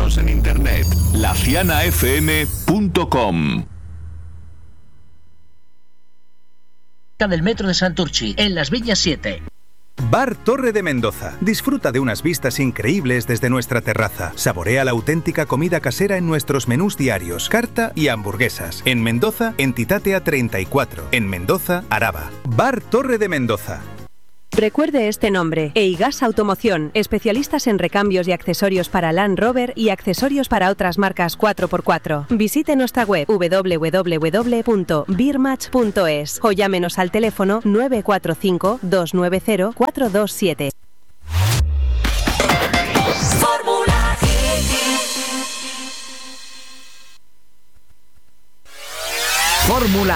Síguenos en internet, lacianafm.com. Del metro de Santurchi, en Las Viñas 7. Bar Torre de Mendoza. Disfruta de unas vistas increíbles desde nuestra terraza. Saborea la auténtica comida casera en nuestros menús diarios, carta y hamburguesas. En Mendoza, en Titatea 34. En Mendoza, Araba. Bar Torre de Mendoza. Recuerde este nombre: Eigas Automoción, especialistas en recambios y accesorios para Land Rover y accesorios para otras marcas 4x4. Visite nuestra web www.birmatch.es o llámenos al teléfono 945 290 427. Fórmula